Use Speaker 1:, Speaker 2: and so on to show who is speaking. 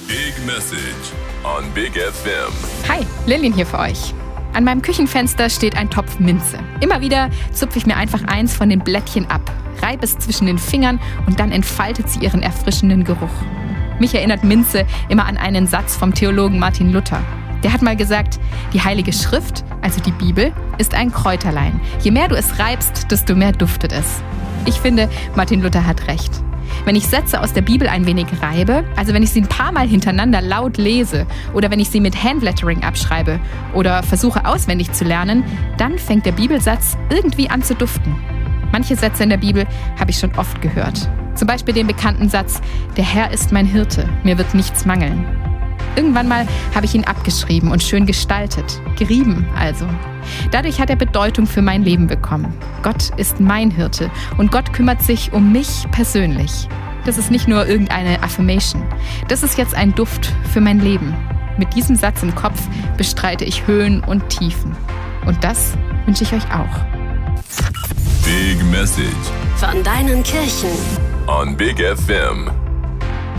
Speaker 1: Big Message on Big FM.
Speaker 2: Hi, Lillian hier für euch. An meinem Küchenfenster steht ein Topf Minze. Immer wieder zupfe ich mir einfach eins von den Blättchen ab, reibe es zwischen den Fingern und dann entfaltet sie ihren erfrischenden Geruch. Mich erinnert Minze immer an einen Satz vom Theologen Martin Luther. Der hat mal gesagt, die Heilige Schrift, also die Bibel, ist ein Kräuterlein. Je mehr du es reibst, desto mehr duftet es. Ich finde, Martin Luther hat recht. Wenn ich Sätze aus der Bibel ein wenig reibe, also wenn ich sie ein paar Mal hintereinander laut lese oder wenn ich sie mit Handlettering abschreibe oder versuche auswendig zu lernen, dann fängt der Bibelsatz irgendwie an zu duften. Manche Sätze in der Bibel habe ich schon oft gehört. Zum Beispiel den bekannten Satz, der Herr ist mein Hirte, mir wird nichts mangeln. Irgendwann mal habe ich ihn abgeschrieben und schön gestaltet, gerieben also. Dadurch hat er Bedeutung für mein Leben bekommen. Gott ist mein Hirte und Gott kümmert sich um mich persönlich. Das ist nicht nur irgendeine Affirmation. Das ist jetzt ein Duft für mein Leben. Mit diesem Satz im Kopf bestreite ich Höhen und Tiefen. Und das wünsche ich euch auch.
Speaker 1: Big Message
Speaker 3: von deinen Kirchen
Speaker 1: on Big FM.